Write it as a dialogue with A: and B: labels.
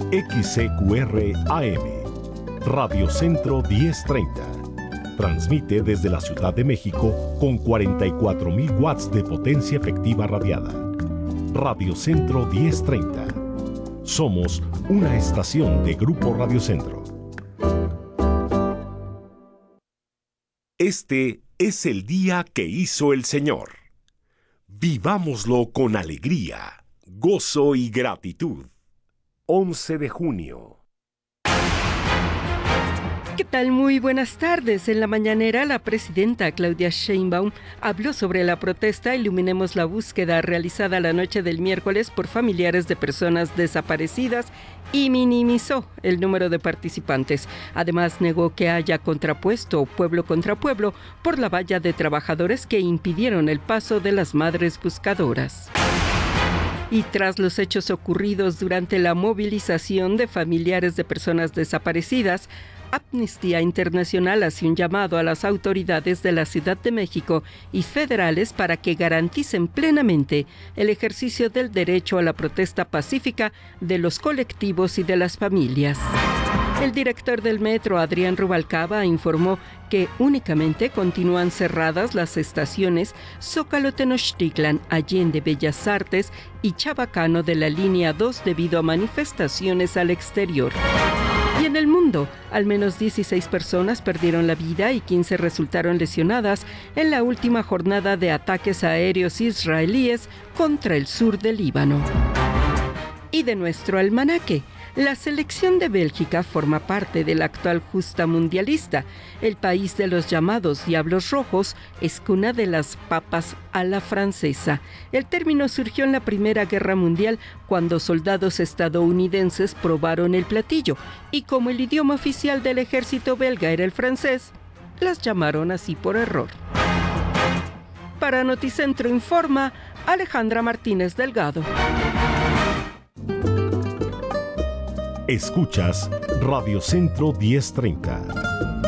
A: XCQR AM, Radio Centro 1030. Transmite desde la Ciudad de México con 44.000 watts de potencia efectiva radiada. Radio Centro 1030. Somos una estación de Grupo Radio Centro. Este es el día que hizo el Señor. Vivámoslo con alegría, gozo y gratitud. 11 de junio.
B: ¿Qué tal? Muy buenas tardes. En la mañanera, la presidenta Claudia Sheinbaum habló sobre la protesta Iluminemos la Búsqueda realizada la noche del miércoles por familiares de personas desaparecidas y minimizó el número de participantes. Además, negó que haya contrapuesto pueblo contra pueblo por la valla de trabajadores que impidieron el paso de las madres buscadoras. Y tras los hechos ocurridos durante la movilización de familiares de personas desaparecidas, Amnistía Internacional hace un llamado a las autoridades de la Ciudad de México y federales para que garanticen plenamente el ejercicio del derecho a la protesta pacífica de los colectivos y de las familias. El director del metro, Adrián Rubalcaba, informó que únicamente continúan cerradas las estaciones Zócalo-Tenochtitlan, Allende, Bellas Artes y Chabacano de la línea 2 debido a manifestaciones al exterior. Y en el mundo, al menos 16 personas perdieron la vida y 15 resultaron lesionadas en la última jornada de ataques aéreos israelíes contra el sur del Líbano. Y de nuestro almanaque, la selección de Bélgica forma parte de la actual justa mundialista. El país de los llamados Diablos Rojos es cuna de las papas a la francesa. El término surgió en la Primera Guerra Mundial cuando soldados estadounidenses probaron el platillo y como el idioma oficial del ejército belga era el francés, las llamaron así por error. Para Noticentro informa Alejandra Martínez Delgado.
A: Escuchas Radio Centro 1030.